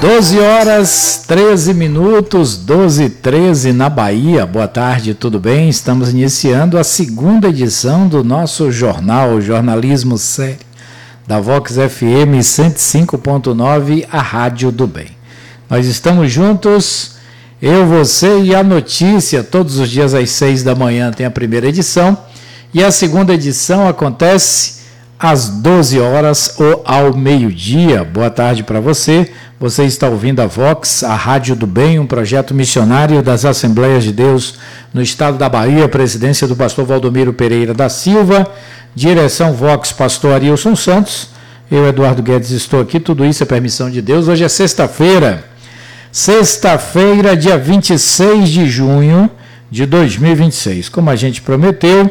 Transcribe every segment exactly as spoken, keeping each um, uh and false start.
doze horas, treze minutos, doze e treze na Bahia. Boa tarde, tudo bem? Estamos iniciando a segunda edição do nosso jornal, Jornalismo Sério, da Vox F M cento e cinco ponto nove, a Rádio do Bem. Nós estamos juntos, eu, você e a notícia, todos os dias às seis da manhã tem a primeira edição, e a segunda edição acontece às doze horas ou ao meio-dia. Boa tarde para você. Você está ouvindo a Vox, a Rádio do Bem, um projeto missionário das Assembleias de Deus no estado da Bahia, presidência do pastor Valdomiro Pereira da Silva, direção Vox, pastor Arilson Santos. Eu, Eduardo Guedes, estou aqui, tudo isso é permissão de Deus. Hoje é sexta-feira, sexta-feira, dia vinte e seis de junho de dois mil e vinte e seis. Como a gente prometeu,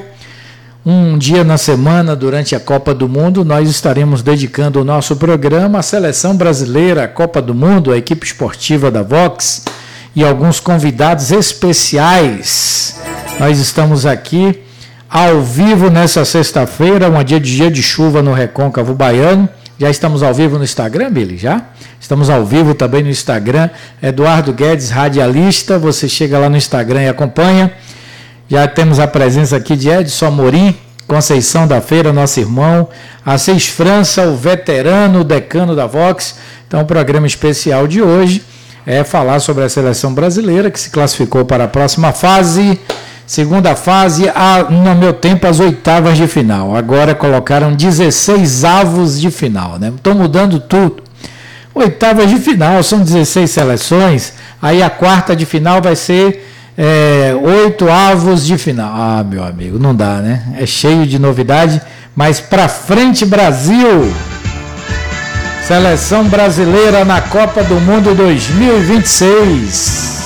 um dia na semana, durante a Copa do Mundo, nós estaremos dedicando o nosso programa à seleção brasileira, a Copa do Mundo, a equipe esportiva da Vox e alguns convidados especiais. Nós estamos aqui ao vivo nessa sexta-feira, um dia de dia de chuva no Recôncavo Baiano. Já estamos ao vivo no Instagram, Billy? Já? Estamos ao vivo também no Instagram, Eduardo Guedes, radialista. Você chega lá no Instagram e acompanha. Já temos a presença aqui de Edson Amorim, Conceição da Feira, nosso irmão, Assis França, o veterano, o decano da Vox. Então, o programa especial de hoje é falar sobre a seleção brasileira, que se classificou para a próxima fase, segunda fase, a, no meu tempo, as oitavas de final. Agora colocaram dezesseis avos de final, né? Estão mudando tudo. Oitavas de final, são dezesseis seleções, aí a quarta de final vai ser É, oito avos de final. Ah, meu amigo, não dá, né? É cheio de novidade, mas pra frente, Brasil! Seleção brasileira na Copa do Mundo dois mil e vinte e seis.